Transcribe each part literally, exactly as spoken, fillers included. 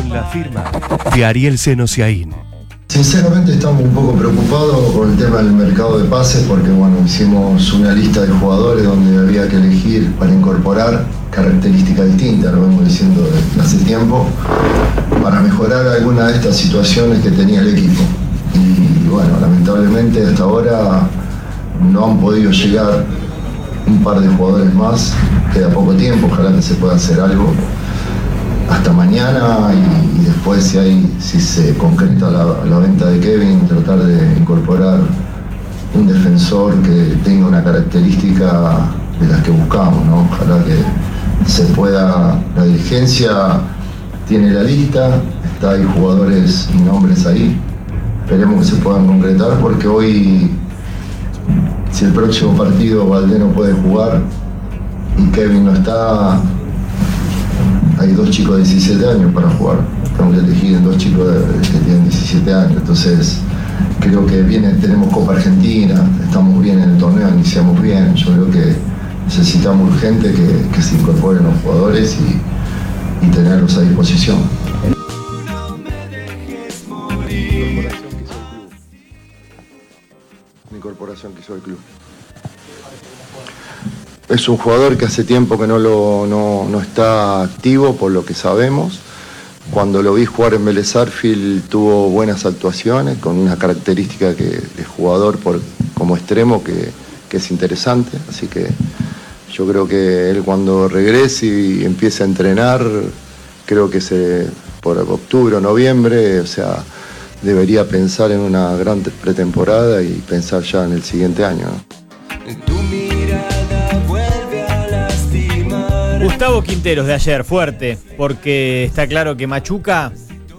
con la firma de Ariel Senosiaín. Sinceramente estamos un poco preocupados con el tema del mercado de pases porque bueno, hicimos una lista de jugadores donde había que elegir para incorporar características distintas, lo vengo diciendo desde hace tiempo, para mejorar alguna de estas situaciones que tenía el equipo. Y bueno, lamentablemente hasta ahora no han podido llegar un par de jugadores más, queda poco tiempo, ojalá que se pueda hacer algo hasta mañana y, y después si hay si se concreta la, la venta de Kevin, tratar de incorporar un defensor que tenga una característica de las que buscamos, ¿no? Ojalá que se pueda, la dirigencia tiene la lista, está hay jugadores y nombres ahí, esperemos que se puedan concretar porque hoy si el próximo partido Valdés no puede jugar y Kevin no está, hay dos chicos de diecisiete años para jugar. Tengo que elegir dos chicos de, que tienen diecisiete años. Entonces, creo que viene, tenemos Copa Argentina, estamos bien en el torneo, iniciamos bien. Yo creo que necesitamos urgente que, que se incorporen los jugadores y, y tenerlos a disposición. La incorporación que hizo el club. Es un jugador que hace tiempo que no, lo, no, no está activo, por lo que sabemos. Cuando lo vi jugar en Vélez Sarsfield tuvo buenas actuaciones, con una característica que, de jugador por, como extremo que, que es interesante. Así que yo creo que él cuando regrese y empiece a entrenar, creo que se, por octubre o noviembre, o sea, debería pensar en una gran pretemporada y pensar ya en el siguiente año, ¿no? Gustavo Quinteros de ayer, fuerte, porque está claro que Machuca,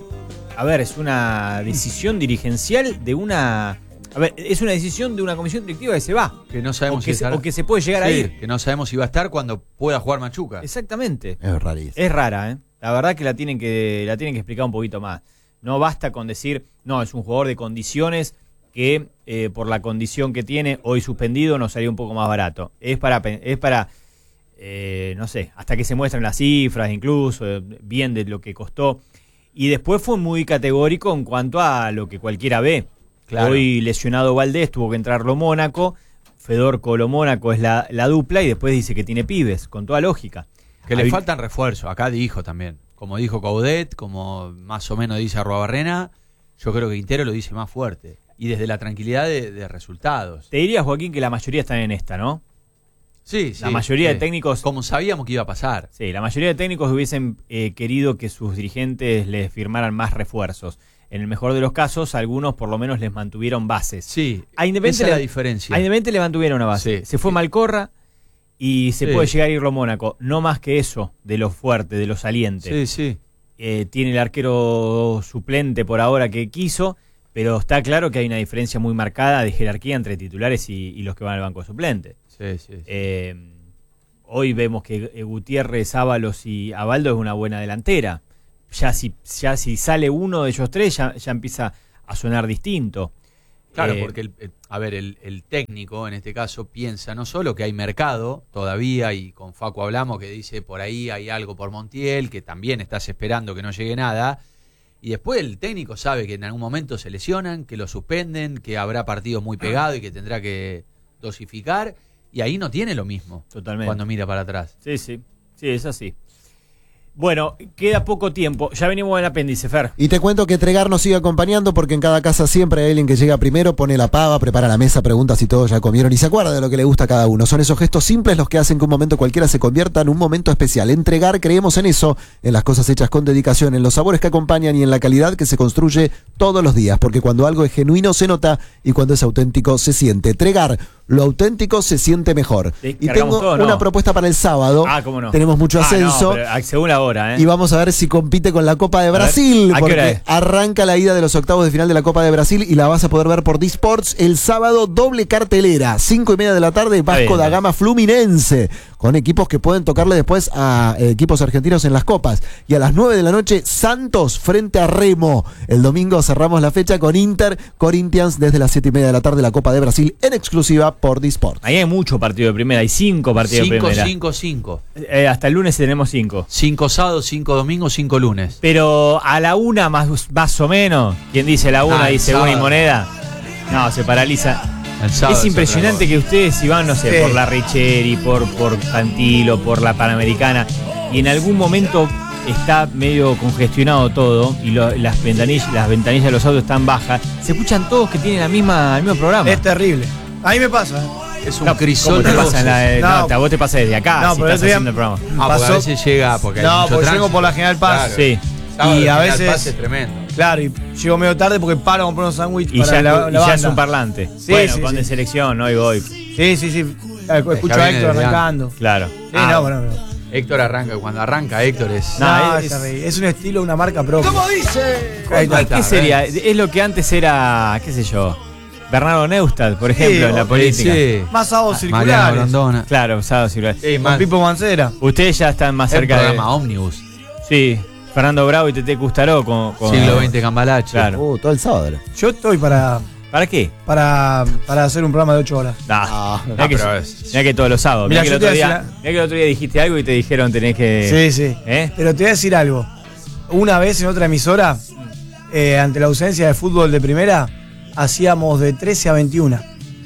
a ver, es una decisión dirigencial de una... A ver, es una decisión de una comisión directiva que se va. Que no sabemos o que, si estará, se, o que se puede llegar sí, a ir. Que no sabemos si va a estar cuando pueda jugar Machuca. Exactamente. Es rarísimo. Es rara, ¿eh? La verdad que la tienen que la tienen que explicar un poquito más. No basta con decir, no, es un jugador de condiciones que eh, por la condición que tiene, hoy suspendido, nos salió un poco más barato. Es para... Es para Eh, no sé, hasta que se muestren las cifras incluso, eh, bien de lo que costó. Y después fue muy categórico en cuanto a lo que cualquiera ve. Claro. Hoy lesionado Valdés, tuvo que entrarlo Mónaco, Fedorco lo Mónaco es la, la dupla y después dice que tiene pibes, con toda lógica. Que Hay... le faltan refuerzos, acá dijo también. Como dijo Caudet, como más o menos dice Arruabarrena, yo creo que Quintero lo dice más fuerte. Y desde la tranquilidad de, de resultados. Te diría, Joaquín, que la mayoría están en esta, ¿no? Sí, sí. La mayoría sí. de técnicos... Como sabíamos que iba a pasar. Sí, la mayoría de técnicos hubiesen eh, querido que sus dirigentes les firmaran más refuerzos. En el mejor de los casos, algunos por lo menos les mantuvieron bases. Sí, a Independiente esa es le, la diferencia. A Independiente le mantuvieron una base. Sí, se fue sí. Malcorra y se sí. puede llegar a irlo Mónaco. No más que eso, de lo fuerte, de lo saliente. Sí, sí. Eh, tiene el arquero suplente por ahora que quiso, pero está claro que hay una diferencia muy marcada de jerarquía entre titulares y, y los que van al banco suplente. Sí, sí, sí. Eh, hoy vemos que Gutiérrez, Ábalos y Abaldo es una buena delantera. Ya si, ya si sale uno de ellos tres, ya, ya empieza a sonar distinto. Claro, eh, porque, el, el, a ver, el, el técnico en este caso piensa no solo que hay mercado todavía, y con Facu hablamos que dice por ahí hay algo por Montiel, que también estás esperando que no llegue nada, y después el técnico sabe que en algún momento se lesionan, que lo suspenden, que habrá partidos muy pegados y que tendrá que dosificar, y ahí no tiene lo mismo. Totalmente. Cuando mira para atrás. Sí, sí, sí, es así. Bueno, queda poco tiempo. Ya venimos en el apéndice, Fer. Y te cuento que Tregar nos sigue acompañando porque en cada casa siempre hay alguien que llega primero, pone la pava, prepara la mesa, pregunta si todos ya comieron y se acuerda de lo que le gusta a cada uno. Son esos gestos simples los que hacen que un momento cualquiera se convierta en un momento especial. En Tregar creemos en eso, en las cosas hechas con dedicación, en los sabores que acompañan y en la calidad que se construye todos los días. Porque cuando algo es genuino se nota y cuando es auténtico se siente. Tregar, lo auténtico se siente mejor. Sí, y tengo todo, ¿no? una propuesta para el sábado. Ah, cómo no. Tenemos mucho ah, ascenso. No, pero según la hora, ¿eh? Y vamos a ver si compite con la Copa de Brasil. ¿A qué porque hora es? arranca la ida de los octavos de final de la Copa de Brasil y la vas a poder ver por D-Sports el sábado, doble cartelera. Cinco y media de la tarde, Vasco da Gama Fluminense. Con equipos que pueden tocarle después a eh, equipos argentinos en las copas. Y a las nueve de la noche, Santos frente a Remo. El domingo cerramos la fecha con Inter Corinthians desde las siete y media de la tarde, la Copa de Brasil en exclusiva por Disport. Ahí hay mucho partido de primera, hay cinco partidos de cinco, primera. cinco, cinco. Eh, hasta el lunes tenemos cinco. Cinco sábados, cinco domingos, cinco lunes. Pero a la una más, más o menos, quien dice la una Ah, el dice una y sábado. moneda. No, se paraliza. El sábado Es impresionante otra que ustedes, si van, no sé, Sí. por la Richeri, por, por Cantilo, por la Panamericana, y en algún momento está medio congestionado todo, y lo- las, ventanillas, las ventanillas de los autos están bajas, se escuchan todos que tienen la misma, el mismo programa. Es terrible. A mí me pasa. ¿eh? cosa. Es un No, crisol ¿cómo te de pasa en la voces. de- No. no, te- a vos te pasa desde acá, No, si pero estás el otro día- haciendo el programa. Ah, porque a pasó- veces llega porque hay No, mucho porque yo tránsito. vengo por la General Paz. Claro. Sí. Sábado, Y el a General veces- Paz es tremendo. Claro, y llego medio tarde porque paro a comprar unos sándwiches Y, para ya, la, y la ya banda. es un parlante. Sí, bueno, sí, con sí. de selección, hoy voy. Sí, sí, sí. Escucho Ya a viene Héctor desde arrancando. Claro. Sí, Ah, no, bueno, no. Héctor arranca, cuando arranca Héctor es... No, No, es- es, terrible. Es un estilo, una marca propia. ¿Cómo dice? Ahí está, ¿Qué sería? ¿ves? Es lo que antes era, qué sé yo, Bernardo Neustadt, por ejemplo, en la Sí, política. Sí. Más sábados Mariano circulares. Grondona. Claro, Sábado Circular. Sí, Con más, Pipo Mancera. Ustedes ya están más es un cerca de. programa ómnibus. Sí, Fernando Bravo y Tete Custaró con, con- Siglo veinte Cambalache. Claro. Uh, todo el sábado. era. Yo estoy para, ¿Para qué? para, para hacer un programa de ocho horas. Nah, Ah, mirá Ah, que, pero es- mirá que todos los sábados. Mirá, Mirá, que el yo otro te voy a día, decir mirá que el otro día dijiste algo y te dijeron tenés que. Sí, sí. ¿Eh? Pero te voy a decir algo. Una vez en otra emisora, eh, ante la ausencia de fútbol de primera, hacíamos de trece a veintiuno.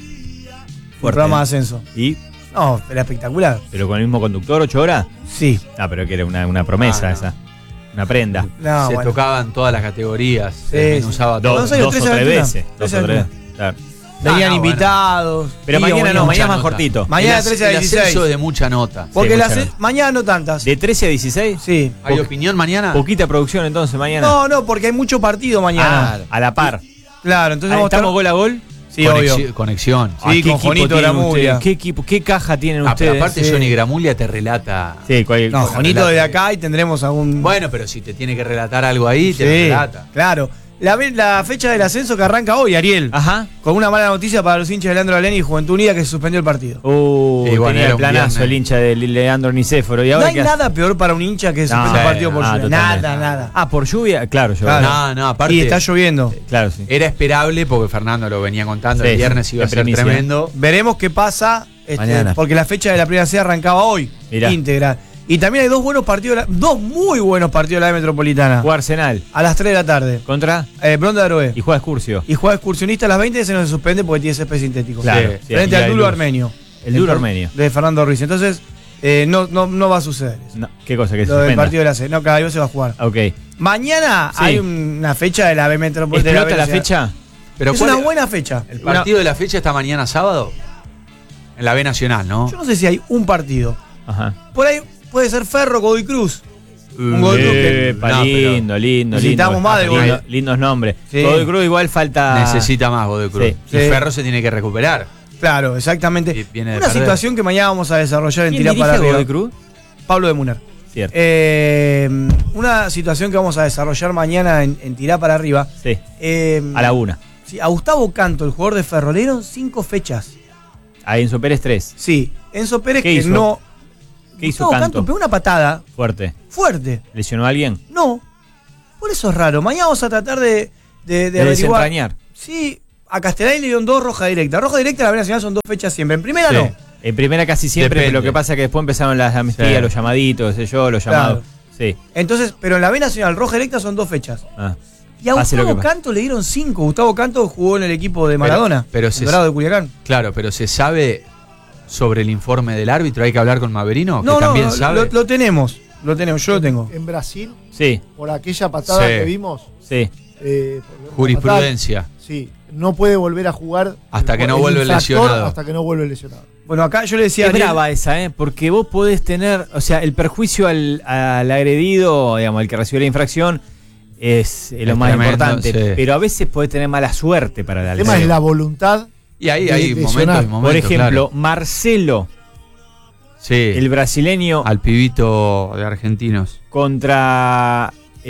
Un Fuerte. programa de ascenso. ¿Y? No, era espectacular. ¿Pero con el mismo conductor, ocho horas? Sí. Ah, pero que era una, una promesa Ah, no. esa. Una prenda. No, se bueno. tocaban todas las categorías. Sí, se sí. desmenuzaba Dos, todo. No sé, dos o trece a tres veintiuno. veces. Dos trece a o tres. veintiuno. Claro. Venían no, bueno. invitados. Pero íbamos, mañana no, íbamos. mañana más nota. cortito. Mañana El as- trece a el dieciséis. ascenso de mucha nota. Porque Sí, las mucha nota. mañana no tantas. ¿De trece a dieciséis? Sí. ¿Hay opinión mañana? Poquita producción entonces mañana. No, no, porque hay mucho partido mañana. Ah, a la par. Claro, entonces Ah, vamos a ¿Estamos estar... gol a gol? Sí, Conexi- obvio. Conexión. Sí, Ah, ¿qué con equipo Jonito tienen Gramulia. ustedes? ¿Qué equipo, qué caja tienen Ah, pero ustedes? aparte sí. Johnny Gramulia te relata. Sí, cual- No, cual- Jonito relata. de acá y tendremos algún... Bueno, pero si te tiene que relatar algo ahí, te lo sí, relata. claro. La, ve- la fecha del ascenso que arranca hoy, Ariel. Ajá. Con una mala noticia para los hinchas de Leandro Aleni y Juventud Unida que se suspendió el partido. Uh, Y bueno, tenía era el un planazo viernes. el hincha de Leandro Nicéforo. ¿Y No ahora hay qué hace? nada peor para un hincha que No, suspender un sí, partido por ah, lluvia. totalmente. Nada, nada. Ah, por lluvia, claro, yo. Claro. No, no, aparte. Y está lloviendo. Claro, sí. Era esperable porque Fernando lo venía contando. Sí, el viernes iba a en ser primicia. tremendo. Veremos qué pasa, este, Mañana. porque la fecha de la primera C arrancaba hoy, Mirá. íntegra. Y también hay dos buenos partidos, de la- dos muy buenos partidos de la Metropolitana. Juega Arsenal A las tres de la tarde. contra Eh, Bronda de Aroé. y juega Excursio. Y juega excursionista a las veinte, se nos suspende porque tiene césped sintético. Claro. Sí. sí, Frente y al hay Dulo luz. Armenio. El Dulo Entonces, Armenio. De Fernando Ruiz. Entonces, eh, no, no, no va a suceder eso. No, ¿qué cosa? Que se Lo del suspenda? partido de la C. No, cada día se va a jugar. Ok. Mañana Sí. hay una fecha de la B Metropolitana. ¿Explota la fecha? Pero Es ¿cuál una buena fecha. ¿El partido de la fecha está mañana sábado? En la B Nacional, ¿no? Yo no sé si hay un partido. Ajá. Por ahí puede ser Ferro, Godoy Cruz. Un Godoy Cruz que- Epa, No, pero lindo, lindo, necesitamos lindo. más de Lindo- Godoy. lindos nombres. Sí. Godoy Cruz igual falta. Necesita más Godoy Cruz. Sí. Y Sí. Ferro se tiene que recuperar. Claro, exactamente. Y viene de Una perder. situación que mañana vamos a desarrollar en ¿Quién Tirá dirige para a Godoy arriba. Cruz? Pablo de Muner. Cierto. Eh, una situación que vamos a desarrollar mañana en, en Tirá para arriba. Sí. Eh, A la una. sí, a Gustavo Canto, el jugador de Ferro, le dieron cinco fechas. A Enzo Pérez tres. Sí, Enzo Pérez ¿Qué que hizo? no. ¿Qué hizo Gustavo Canto? Canto pegó una patada Fuerte. fuerte. ¿Lesionó a alguien? No. Por eso es raro. Mañana vamos a tratar de, de, de De averiguar. desentrañar. Sí, a Castellani le dieron dos roja directa. Roja directa en la B Nacional son dos fechas siempre. En primera Sí. no. En primera casi siempre, Depende. pero lo que pasa es que después empezaron las amnistías, Sí. los llamaditos, qué sé yo, los llamados. Sí. Entonces, pero en la B Nacional, roja directa son dos fechas. Ah. Y a Hace lo Gustavo que- Canto le dieron cinco. Gustavo Canto jugó en el equipo de Maradona. pero el se- Dorado de Culiacán. Claro, pero se sabe sobre el informe del árbitro. Hay que hablar con Maverino, que No, no, también lo, sabe. lo tenemos. Lo tenemos, yo lo tengo. En Brasil, Sí, por aquella patada Sí. que vimos, sí. eh, Jurisprudencia. patada, sí, no puede volver a jugar Hasta el- que no el vuelve infractor lesionado. Hasta que no vuelve lesionado. Bueno, acá yo le decía Es a Ariel- brava esa, ¿eh? Porque vos podés tener, o sea, el perjuicio al, al agredido, digamos, al que recibió la infracción, es, eh, lo Es más tremendo, importante. sí. Pero a veces podés tener mala suerte para el El tema es agredido. la voluntad. Y ahí de hay momentos lesionar. y momentos. Por ejemplo, claro. Marcelo, Sí, el brasileño, al pibito de Argentinos. contra.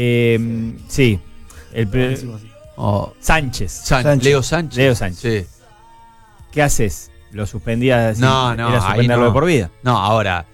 eh, sí, el pre- Oh, Sánchez. San- Sánchez. Leo Sánchez. Leo Sánchez. Sí. ¿Qué haces? ¿Lo suspendías? No, no, Era ahí suspenderlo no. de por vida. No, ahora.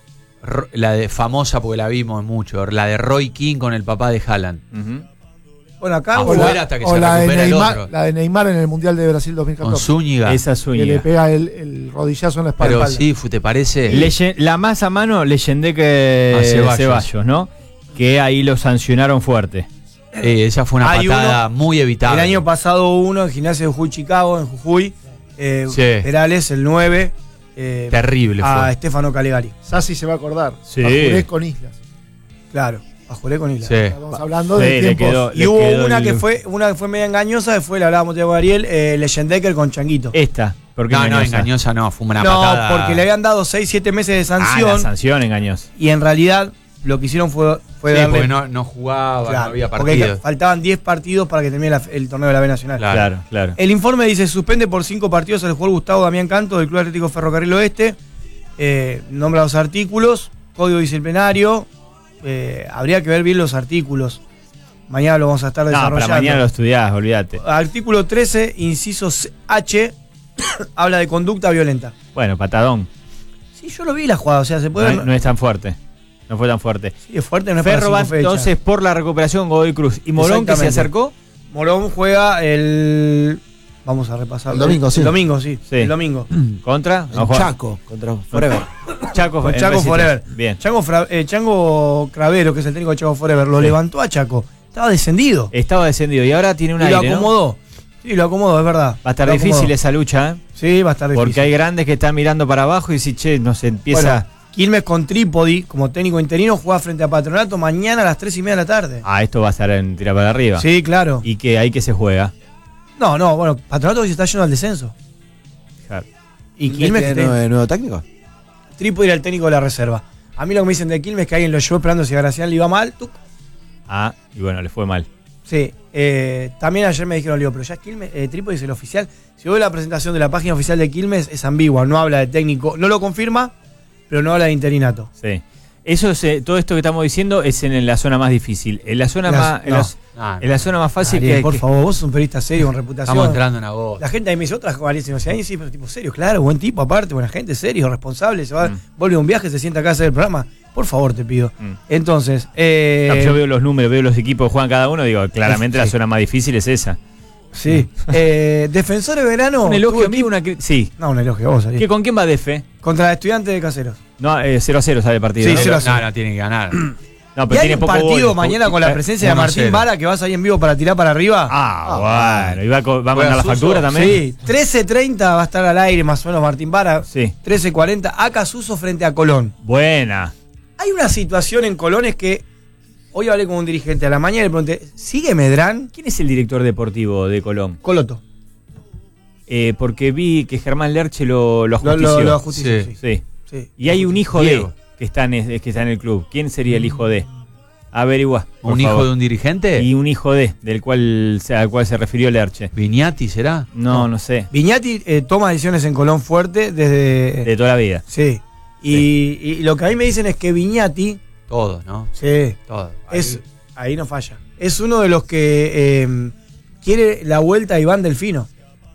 Ro- La de famosa porque la vimos mucho. La de Roy King con el papá de Haaland. Ujú. Bueno, acá Ah, O fuera la, hasta que o se la de recupera el Neymar, otro. la de Neymar en el Mundial de Brasil dos mil Con catorce. Zúñiga. Esa Que le Zúñiga. pega el, el rodillazo en la espalda. Pero sí, fu- ¿te parece? Leye- la más a mano, leyendé que A Ceballos. Ceballos, ¿no? Que ahí lo sancionaron fuerte. Eh, esa fue una Hay patada muy evitable. el año pasado uno en Gimnasia de Jujuy, Chicago, en Jujuy. Eh, Sí. Perales, el nueve. Eh, Terrible a fue. Stefano Calegari. Sassi se va a acordar. Sí. Bajurés con Islas. Claro, a Juré con Isla. Sí. Estamos hablando Sí, de le tiempos. quedó- Y hubo quedó una el- que fue una que fue media engañosa, que fue, la hablábamos de Ariel, eh, Leyendecker con Changuito. Esta. ¿Por qué No, no, engañosa? engañosa no, fue una no, patada. porque le habían dado seis siete meses de Ah, sanción la sanción engañosa. y en realidad lo que hicieron fue, fue Sí, darle. porque no, no jugaba, Claro, no había porque partido. faltaban diez partidos para que termine la- el torneo de la B Nacional. Claro. Claro, claro. El informe dice: suspende por cinco partidos al jugador Gustavo Damián Canto del Club Atlético Ferrocarril Oeste. Eh, nombra los artículos, código disciplinario. Eh, habría que ver bien los artículos. Mañana lo vamos a estar No, desarrollando. para mañana lo estudiás, olvídate. Artículo trece, inciso H, habla de conducta violenta. Bueno, patadón. Sí, yo lo vi la jugada, o sea, se puede. No, no es tan fuerte. No fue tan fuerte. Sí, es fuerte, no es para Ferro va cinco fechas. entonces por la recuperación Godoy Cruz. ¿Y Morón que se Exactamente. acercó? Morón juega el. Vamos a repasar. El domingo, sí. El domingo, sí. Sí. El domingo. ¿Contra? No, En juega. Chaco, contra Forever. Chaco, Con en Chaco Recife. Forever. Bien. Chango, Fra- eh, Chango Cravero, que es el técnico de Chaco Forever, lo Sí. levantó a Chaco. Estaba descendido. Estaba descendido y ahora tiene un y lo aire, ¿no? acomodó. Sí, lo acomodó, es verdad. Va a estar Lo difícil acomodó. esa lucha, ¿eh? Sí, va a estar difícil. Porque hay grandes que están mirando para abajo y dicen, che, no se empieza. Bueno, Quilmes con Trípodi, como técnico interino, juega frente a Patronato mañana a las tres y media de la tarde. Ah, esto va a estar en tirar para arriba. Sí, claro. Y que ahí que se juega. No, no, bueno, Patronato hoy se está yendo al descenso. Claro. Y Quilmes que ¿Este tiene- nuevo, nuevo técnico? Trípodi era el técnico de la reserva. A mí lo que me dicen de Quilmes es que alguien lo llevó esperando si a Gracián le iba mal. tuc. Ah, y bueno, le fue mal. Sí, eh, también ayer me dijeron, digo, pero ya es Quilmes, eh, Trípodi es el oficial. Si veo la presentación de la página oficial de Quilmes, es ambigua, no habla de técnico, no lo confirma, pero no habla de interinato. Sí. Eso es, eh, todo esto que estamos diciendo es en, la zona más difícil. En la zona Las- más. En, no. los- Ah, en la zona más fácil Ariel, que. por que- favor, vos sos un periodista serio, con reputación. estamos entrando en agosto. La gente ahí me dice, otra Ariel, si sí, pero tipo serio, claro, buen tipo, aparte, buena gente, serio, responsable, se va, Mm. vuelve a un viaje, se sienta acá a hacer el programa. Por favor, te pido. Mm. Entonces, eh, No, yo veo los números, veo los equipos que juegan cada uno, digo, claramente Sí. la zona más difícil es esa. sí. eh, Defensor de verano. Un elogio tuvo a mí, equipo- una cri- Sí. No, un elogio a vos, Ariel. ¿Qué, ¿Con quién va Defe? Contra Estudiantes de Caseros. No, eh, cero a cero sale el partido. Sí, ¿no? cero a No, cero. no, tiene que ganar. No, ¿Y pero hay tiene un poco partido goles. mañana con la presencia de uno a Martín cero. Vara que vas ahí en vivo para tirar para arriba? Ah, bueno. ¿Y va, a co- va a ¿Juega mandar la Suso? factura también? Sí, trece treinta va a estar al aire más o menos Martín Vara. Sí. trece cuarenta, Acasuso frente a Colón. Buena. Hay una situación en Colón es que hoy hablé con un dirigente a la mañana y le pregunté, ¿sigue Medrán? ¿Quién es el director deportivo de Colón? Coloto. Eh, porque vi que Germán Lerche lo, lo Lo, ajustició. lo, lo ajustició, Sí. sí. Sí. Sí. Y hay un hijo Diego. de que está, en, es- que está en el club. ¿Quién sería el hijo de? Averigua. por ¿Un hijo favor. de un dirigente? Y un hijo de, del cual, se- al cual se refirió Lerche. ¿Viñati será? No, no, sé. Viñati eh, toma decisiones en Colón fuerte desde... De toda la vida. sí. Y, y lo que a mí me dicen es que Viñati, Todos, ¿no? sí, Todos. es, ahí no falla. Es uno de los que eh, quiere la vuelta a Iván Delfino.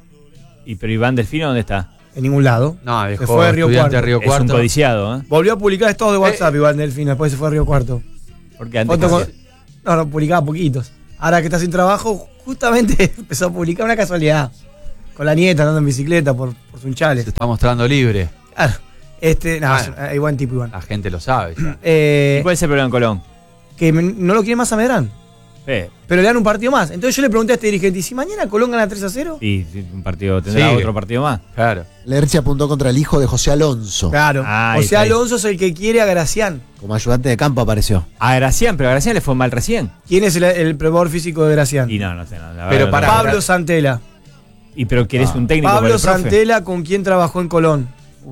¿Y pero Iván Delfino dónde está? En ningún lado. No, Se dejó fue de Río Estudiante Cuarto. de Río Es un Cuarto. codiciado, ¿eh? Volvió a publicar estados de WhatsApp Iván Delfino, después se fue a Río Cuarto. Porque antes Foto con- que- No, no, publicaba poquitos. Ahora que está sin trabajo, justamente empezó a publicar una casualidad. Con la nieta andando en bicicleta por, por Sunchales. Se está mostrando libre. Claro. Este, no, Bueno. es un- hay buen tipo Iván. La gente lo sabe. ya. Eh, ¿Y cuál es el problema en Colón? que me- no lo quiere más a Medrán. Eh, Pero le dan un partido más. Entonces yo le pregunté a este dirigente, ¿y si mañana Colón gana tres a cero? sí, sí, un partido, ¿tendrá Sigue. otro partido más? Claro. Lerche apuntó contra el hijo de José Alonso. Claro. Ah, o ahí sea, está, ahí. Alonso es el que quiere a Gracián. Como ayudante de campo apareció. A Gracián, pero a Gracián le fue mal recién. ¿Quién es el, el preparador físico de Gracián? Y no, no sé. No, la Pero verdad, para- no sé. Pablo Santela. Y pero querés Ah. un técnico para Pablo el profe. Santela, ¿con quién trabajó en Colón?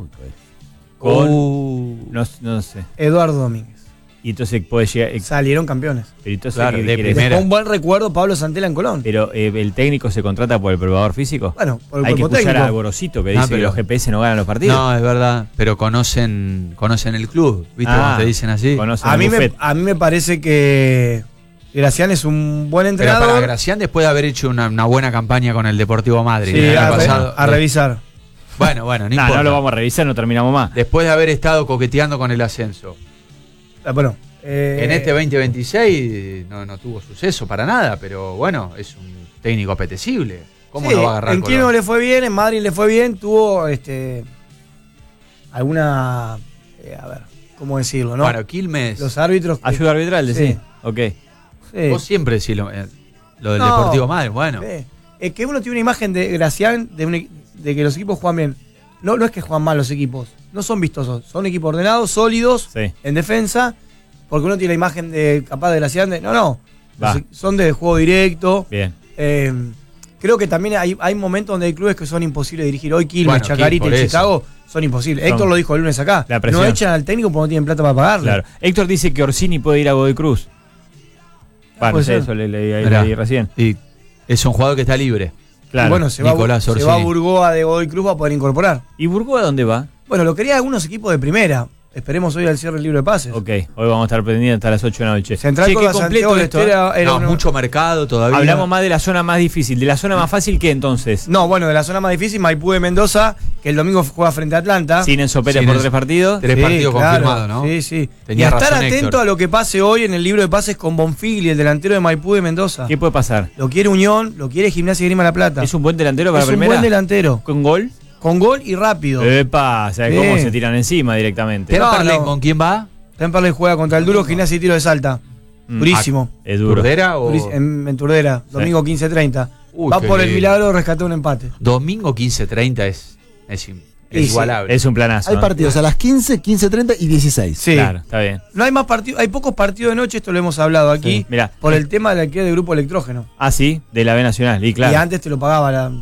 Con. Uh, No, no sé. Eduardo Domínguez. Y entonces puede llegar. eh, Salieron campeones. Pero entonces, Claro, ¿qué de querés? primera. Dejó un buen recuerdo Pablo Santela en Colón. Pero eh, el técnico se contrata por el probador físico. Bueno, por el Hay que cuerpo escuchar técnico. a Gorosito que No, dice que pero- los G P S no ganan los partidos. no, es verdad. Pero conocen conocen el club. ¿Viste Ah, cómo te dicen así? conocen A el mí, me, buffet. a mí me parece que Gracián es un buen Pero entrenador. para Gracián, después de haber hecho una, una buena campaña con el Deportivo Madrid Sí, el a, año re- pasado. a revisar. Bueno, bueno, no Nah, importa. no lo vamos a revisar, no terminamos más. Después de haber estado coqueteando con el ascenso. Ah, Bueno, Eh, En este veinte veintiséis no, no tuvo suceso para nada, pero bueno, es un técnico apetecible. ¿Cómo sí, no va a agarrar en Colón? Quilmes le fue bien, en Madrid le fue bien, tuvo este alguna. Eh, a ver, ¿cómo decirlo, no? Bueno, Quilmes. Los árbitros. que- Ayuda arbitral, Sí. sí. Ok. sí. Vos siempre decís lo, eh, lo del No. Deportivo Madrid. Bueno, Sí. Es que uno tiene una imagen de Gracián de, un e- de que los equipos juegan bien. No, no es que juegan mal los equipos, no son vistosos, son equipos ordenados, sólidos, Sí. en defensa, porque uno tiene la imagen de capaz de Gracián de. No, no. Va. Los e- son de juego directo. Bien. Eh, creo que también hay, hay momentos donde hay clubes que son imposibles de dirigir. Hoy Quilmes, Bueno, Chacarita Quil- por y eso. Chicago son imposibles. Son- Héctor lo dijo el lunes acá. La presión. No echan al técnico porque no tienen plata para pagarle. Claro. Héctor dice que Orsini puede ir a Godoy Cruz. Bueno, no puede sé, ser. eso le leí ahí- Mirá. leí recién. y es un jugador que está libre. Claro. Y bueno, se va, Nicolás se Orsini. va a Burgoa de Godoy Cruz para poder incorporar. ¿Y Burgoa dónde va? Bueno, lo quería algunos equipos de primera. Esperemos hoy al cierre del libro de pases. Ok, hoy vamos a estar pendientes hasta las ocho de la noche. Central Che, con qué la completo Santiago del esto, ¿eh? Estero era No, uno- mucho mercado todavía. Hablamos más de la zona más difícil. ¿De la zona más fácil que entonces? No, bueno, de la zona más difícil, Maipú de Mendoza, que el domingo juega frente a Atlanta. Sin Enzo Pérez Sin por Enzo. tres partidos. Tres Sí, partidos claro. confirmados, ¿no? Sí, sí. Tenía y a estar razón, atento Héctor. a lo que pase hoy en el libro de pases con Bonfigli, el delantero de Maipú de Mendoza. ¿Qué puede pasar? Lo quiere Unión, lo quiere Gimnasia y Grima La Plata. ¿Es un buen delantero para Es un primera? buen delantero. ¿Con gol? Con gol y rápido. Epa, ¿sabes Sí. cómo se tiran encima directamente? No, Temperley, no. ¿con quién va? Temperley juega contra el duro Gimnasia y Tiro de Salta. Mm. Durísimo. Es duro. ¿Turdera o...? Duris- En, en Turdera, domingo quince treinta. Uy, Va qué por el lindo. milagro de rescatar un empate. Domingo quince treinta es, es, im- es Y sí. igualable. Es un planazo. Hay ¿no? partidos a las quince, quince treinta y dieciséis. Sí. Claro, está bien. No hay más partidos, hay pocos partidos de noche, esto lo hemos hablado aquí, Sí, mirá. por el tema del alquiler de grupo electrógeno. Ah, sí, de la B Nacional. Y claro. Y antes te lo pagaba la,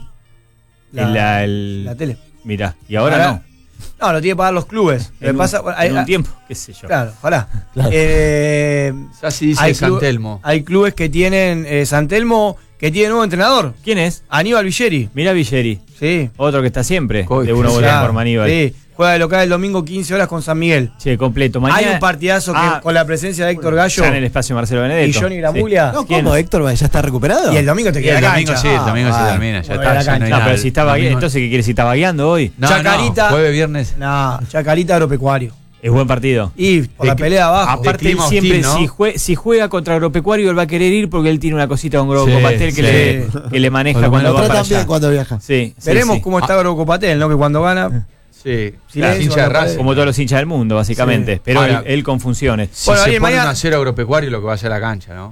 El- la- el- la tele. Mirá, y ahora Ahora- no. No, lo tiene que pagar los clubes. Lo que En un, pasa, hay- en un hay- tiempo, qué sé yo. Claro, ojalá. Claro. Eh, Así dice hay, San club- Telmo. hay clubes que tienen eh, San Telmo, que tiene nuevo entrenador, ¿Quién es? Aníbal Villeri. Mirá Villeri, Sí. otro que está siempre. Uy, de uno qué votar Claro, por Maníbal. Sí, juega de local el domingo quince horas con San Miguel. Che, completo. Mañana, Hay un partidazo que, Ah, con la presencia de Héctor Gallo ya en el espacio Marcelo Benedetto. y Johnny Gramuglia. No, ¿Quién? ¿cómo, Héctor? ¿Ya está recuperado? Y el domingo te Y queda el la domingo cancha. sí, el domingo se Ah, termina. Ya bueno, está, la ya no hay cancha. No, nada. pero si está vague- Domingo- entonces ¿qué quiere? Si está vagueando hoy. No, Chacarita- no, jueves, viernes. No, Chacarita Agropecuario. Es buen partido. Y por De la que- pelea de abajo. Aparte, clima él siempre, hostil, ¿no? si, jue- si juega contra Agropecuario, él va a querer ir porque él tiene una cosita con Groco Sí, Pastel que, sí. le, que le maneja Por lo cuando Lo va para tratan bien allá. cuando viaja. Sí, sí, Veremos sí. cómo está Groco Patel, ¿no? Que cuando gana. Sí, Silencio, hincha de bueno, Racing. Como todos los hinchas del mundo, básicamente. Sí. Pero Ahora- él, él con funciones. Si Bueno, se alguien pone mañana- un acero agropecuario, lo que vaya a la cancha, ¿no?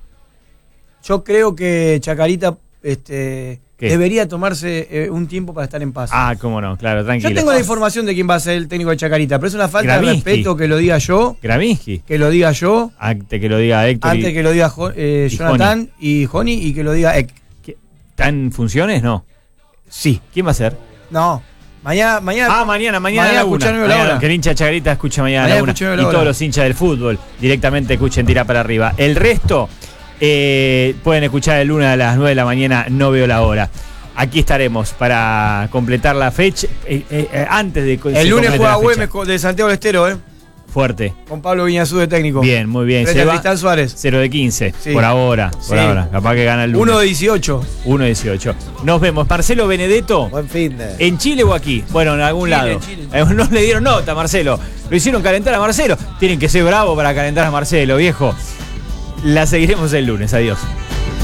Yo creo que Chacarita este, ¿Qué? debería tomarse eh, un tiempo para estar en paz. Ah, cómo no, claro, tranquilo. yo tengo la información de quién va a ser el técnico de Chacarita, pero es una falta Gravinsky. de respeto que lo diga yo, Gravinsky. que lo diga yo, Antes que lo diga Héctor. antes y- que lo diga Jo- eh, y Jonathan y Joni y que lo diga Ek. ¿Está en funciones? No. Sí. ¿Quién va a ser? No. Mañana, mañana. Ah, mañana, mañana, Mañana a la una. escuchá nueve la Mañana, hora. que el hincha de Chacarita escucha mañana, a Mañana la una. escuchá nueve Y la hora. todos los hinchas del fútbol directamente escuchen Tira para arriba. El resto eh, pueden escuchar el lunes a las nueve de la mañana, no veo la hora. Aquí estaremos para completar la fecha. eh, eh, eh, antes de. el lunes juega Güemes co- de Santiago del Estero, ¿eh? Fuerte. Con Pablo Viñazú de técnico. Bien, muy bien. Frente Se a va Tristán Suárez. cero de quince. Sí. Por ahora. Por Sí. ahora. Capaz que gana el lunes. uno de dieciocho. uno de dieciocho. Nos vemos. Marcelo Benedetto. Buen fin de. ¿En Chile o aquí? Bueno, en algún Chile, lado. Chile. Eh, No le dieron nota a Marcelo. Lo hicieron calentar a Marcelo. Tienen que ser bravos para calentar a Marcelo, viejo. La seguiremos el lunes. Adiós.